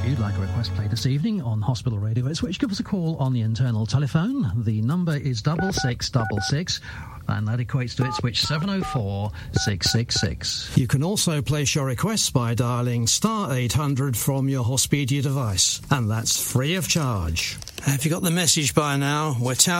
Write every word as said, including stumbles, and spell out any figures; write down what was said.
you'd like a request played this evening on Hospital Radio at Switch, give us a call on the internal telephone. The number is double six double six, and that equates to Ipswich seven oh four six six six. You can also place your requests by dialling star eight hundred from your Hospedia device, and that's free of charge. Have you got the message by now? We're